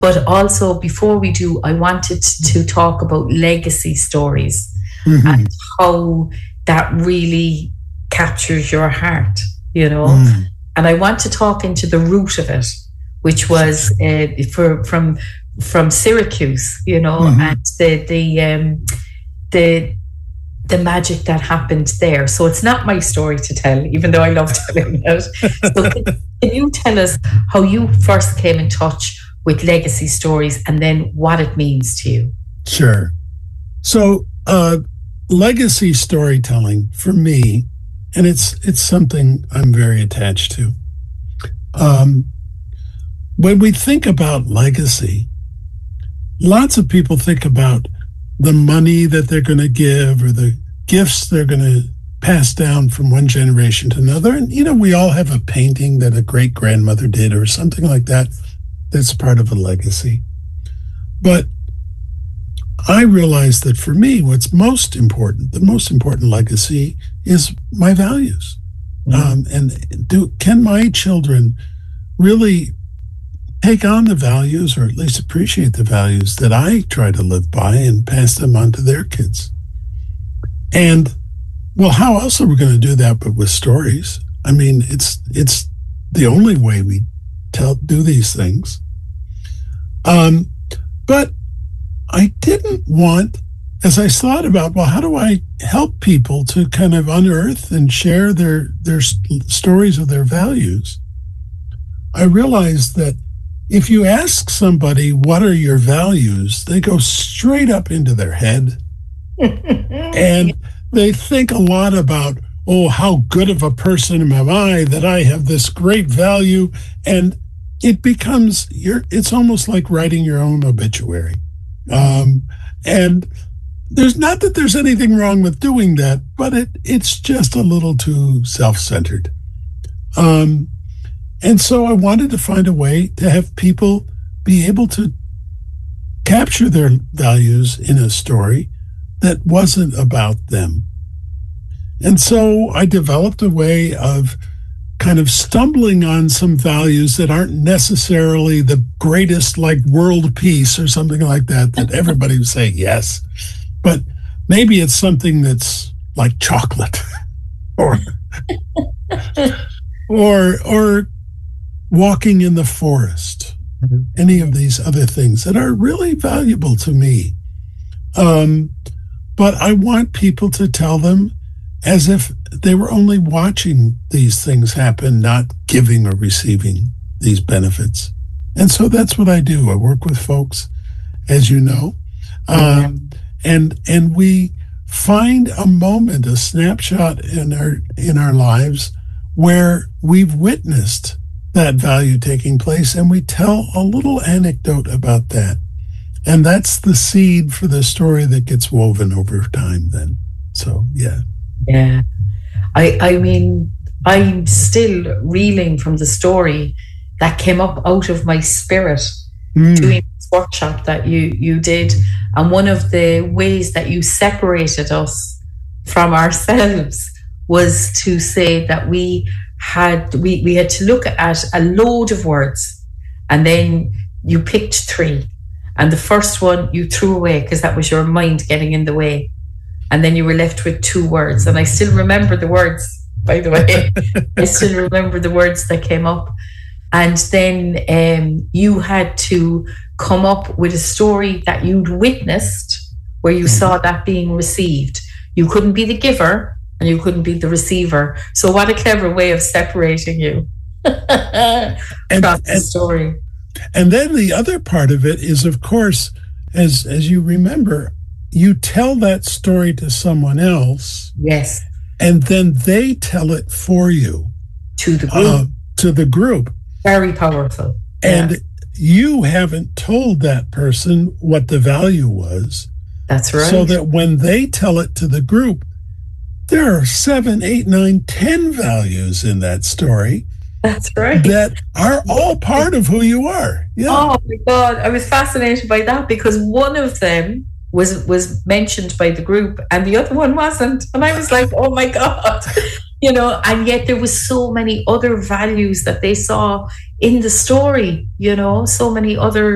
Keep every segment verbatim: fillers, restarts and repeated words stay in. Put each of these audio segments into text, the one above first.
But also, before we do, I wanted to talk about legacy stories mm-hmm. and how that really captures your heart, you know. Mm. And I want to talk into the root of it, which was uh, for, from from Syracuse, you know, mm-hmm. and the the um, the the magic that happened there. So it's not my story to tell, even though I love telling it. So can, can you tell us how you first came in touch with legacy stories and then what it means to you? Sure. So uh, legacy storytelling for me, and it's it's something I'm very attached to. Um, when we think about legacy, lots of people think about the money that they're going to give or the gifts they're going to pass down from one generation to another. And, you know, we all have a painting that a great grandmother did or something like that. That's part of a legacy. But I realized that for me, what's most important, the most important legacy is my values. Mm-hmm. Um, and do can my children really take on the values, or at least appreciate the values that I try to live by and pass them on to their kids? And, well, how else are we going to do that but with stories? I mean, it's it's the only way we tell do these things. Um, but I didn't want, as I thought about, well, how do I help people to kind of unearth and share their their stories of their values? I realized that if you ask somebody, what are your values, they go straight up into their head. And they think a lot about, oh, how good of a person am I that I have this great value. And it becomes, your, it's almost like writing your own obituary. Um, and there's not that there's anything wrong with doing that, but it it's just a little too self-centered. Um, and so I wanted to find a way to have people be able to capture their values in a story that wasn't about them. And so I developed a way of kind of stumbling on some values that aren't necessarily the greatest, like world peace or something like that, that everybody would say yes. But maybe it's something that's like chocolate or or or walking in the forest, mm-hmm. any of these other things that are really valuable to me. Um, but I want people to tell them as if they were only watching these things happen, not giving or receiving these benefits. And so that's what I do. I work with folks, as you know, um, and and we find a moment, a snapshot in our in our lives where we've witnessed that value taking place, and we tell a little anecdote about that. And that's the seed for the story that gets woven over time then. So, yeah. Yeah. I I mean, I'm still reeling from the story that came up out of my spirit mm. doing this workshop that you, you did. And one of the ways that you separated us from ourselves was to say that we had we, we had to look at a load of words, and then you picked three. And the first one you threw away because that was your mind getting in the way. And then you were left with two words. And I still remember the words, by the way. I still remember the words that came up. And then um, you had to come up with a story that you'd witnessed where you saw that being received. You couldn't be the giver and you couldn't be the receiver. So what a clever way of separating you from and, the and, story. And then the other part of it is, of course, as as you remember, you tell that story to someone else. Yes. And then they tell it for you. To the group. Uh, to the group. Very powerful. And yeah. you haven't told that person what the value was. That's right. So that when they tell it to the group, there are seven, eight, nine, ten values in that story. That's right. That are all part of who you are. Yeah. Oh my God. I was fascinated by that because one of them was was mentioned by the group and the other one wasn't. And I was like, oh my God. You know, and yet there was so many other values that they saw in the story, you know, so many other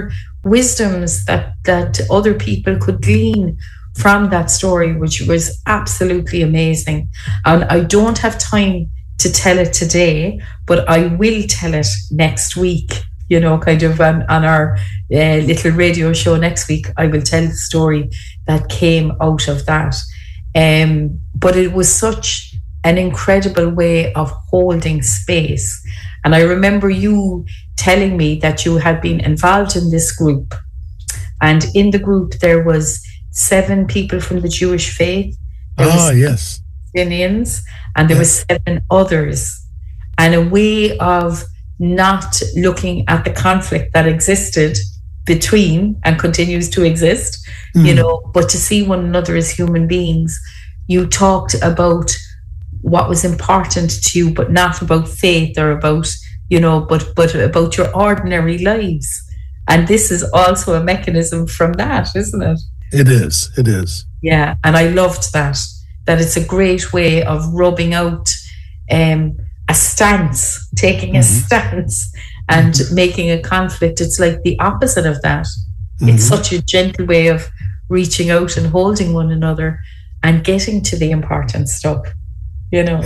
wisdoms that, that other people could glean from that story, which was absolutely amazing. And I don't have time to tell it today, but I will tell it next week, you know, kind of on, on our uh, little radio show next week. I will tell the story that came out of that. Um, but it was such an incredible way of holding space. And I remember you telling me that you had been involved in this group. And in the group, there was seven people from the Jewish faith. There ah, was yes. Palestinians, and there yes. were seven others. And a way of not looking at the conflict that existed between and continues to exist, mm. you know, but to see one another as human beings. You talked about what was important to you, but not about faith or about, you know, but but about your ordinary lives. And this is also a mechanism from that, isn't it? It is. It is. Yeah. And I loved that, that it's a great way of rubbing out um, a stance, taking mm-hmm. a stance and mm-hmm. making a conflict. It's like the opposite of that. Mm-hmm. It's such a gentle way of reaching out and holding one another and getting to the important stuff, you know.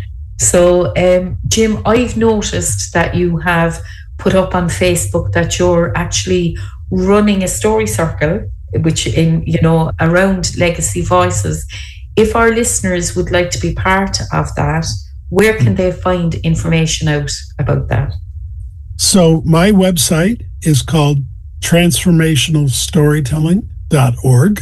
So, um, Jim, I've noticed that you have put up on Facebook that you're actually running a story circle, which in, you know, around Legacy Voices. If our listeners would like to be part of that, where can they find information out about that? So my website is called transformational storytelling dot org.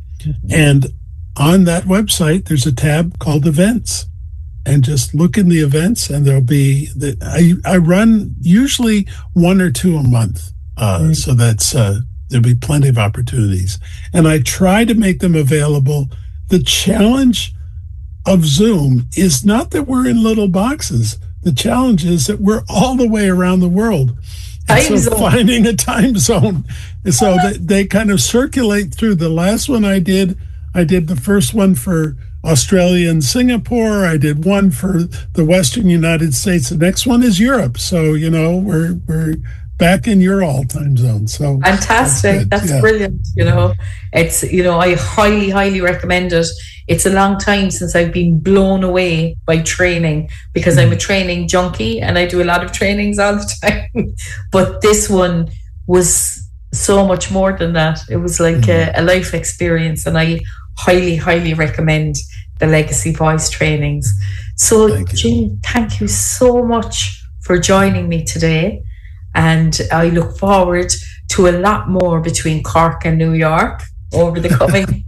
And on that website, there's a tab called events. And just look in the events, and there'll be the, I, I run usually one or two a month. Uh, mm. So that's uh, there'll be plenty of opportunities. And I try to make them available. The challenge of Zoom is not that we're in little boxes. The challenge is that we're all the way around the world. And time so zone. Finding a time zone. So they, they kind of circulate through. The last one I did, I did the first one for Australia and Singapore. I did one for the Western United States. The next one is Europe. So, you know, we're we're back in your all time zone. So fantastic. That's, that's yeah. brilliant. You know, it's, you know, I highly, highly recommend it. It's a long time since I've been blown away by training, because mm. I'm a training junkie and I do a lot of trainings all the time. But this one was so much more than that. It was like mm. a, a life experience, and I highly, highly recommend the Legacy Voice trainings. So, thank Jim, thank you so much for joining me today. And I look forward to a lot more between Cork and New York over the coming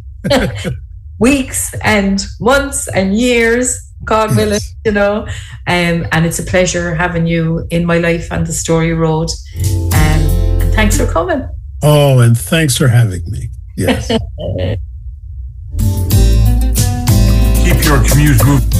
weeks and months and years, God willing, yes. you know. Um, and it's a pleasure having you in my life on the Story Road. Um, and thanks for coming. Oh, and thanks for having me. Yes. Keep your commute moving.